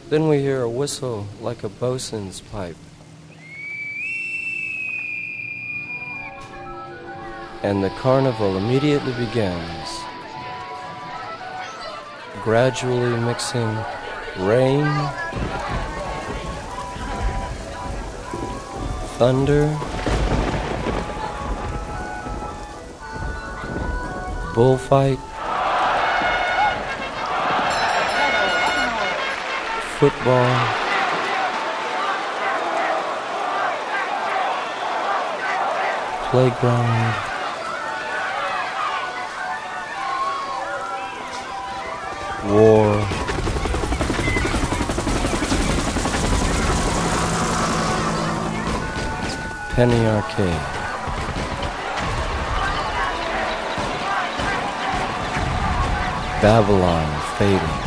Then we hear a whistle like a bosun's pipe. And the carnival immediately begins, gradually mixing rain, thunder, bullfight, football, playground, war, penny arcade. Babylon fading.